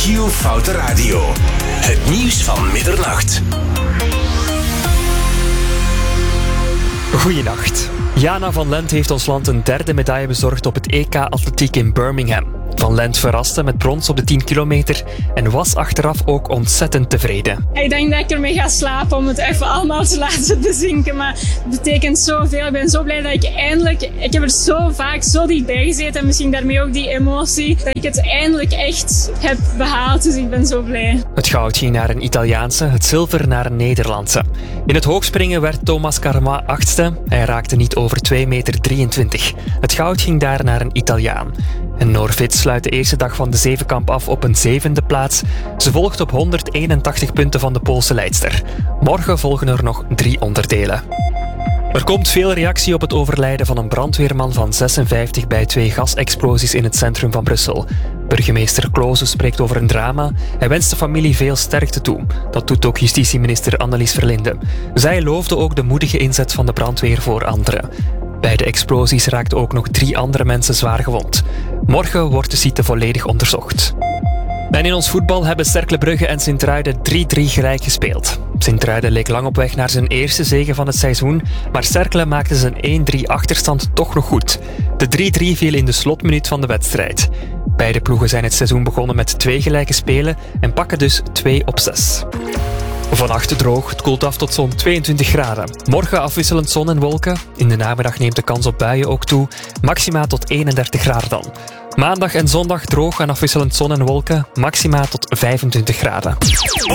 Q-Foute Radio. Het nieuws van middernacht. Goeienacht. Jana van Lent heeft ons land een derde medaille bezorgd op het EK Atletiek in Birmingham. Van Lent verraste met brons op de 10 kilometer en was achteraf ook ontzettend tevreden. Ik denk dat ik ermee ga slapen om het even allemaal te laten bezinken, maar het betekent zoveel. Ik ben zo blij dat ik eindelijk... Ik heb er zo vaak zo dichtbij gezeten en misschien daarmee ook die emotie, dat ik het eindelijk echt heb behaald, dus ik ben zo blij. Het goud ging naar een Italiaanse, het zilver naar een Nederlandse. In het hoogspringen werd Thomas Carma 8e. Hij raakte niet over 2,23 meter. Het goud ging daar naar een Italiaan. En Noorvit sluit de eerste dag van de zevenkamp af op een 7e plaats. Ze volgt op 181 punten van de Poolse leidster. Morgen volgen er nog 3 onderdelen. Er komt veel reactie op het overlijden van een brandweerman van 56 bij 2 gasexplosies in het centrum van Brussel. Burgemeester Kloze spreekt over een drama. Hij wenst de familie veel sterkte toe. Dat doet ook justitieminister Annelies Verlinde. Zij loofde ook de moedige inzet van de brandweer voor anderen. Bij de explosies raakten ook nog 3 andere mensen zwaar gewond. Morgen wordt de site volledig onderzocht. En in ons voetbal hebben Cercle Brugge en Sint-Truiden 3-3 gelijk gespeeld. Sint-Truiden leek lang op weg naar zijn eerste zege van het seizoen, maar Cercle maakte zijn 1-3 achterstand toch nog goed. De 3-3 viel in de slotminuut van de wedstrijd. Beide ploegen zijn het seizoen begonnen met 2 gelijke spelen en pakken dus 2 op 6. Vannacht droog, het koelt af tot zo'n 22 graden. Morgen afwisselend zon en wolken. In de namiddag neemt de kans op buien ook toe. Maxima tot 31 graden dan. Maandag en zondag droog en afwisselend zon en wolken. Maxima tot 25 graden.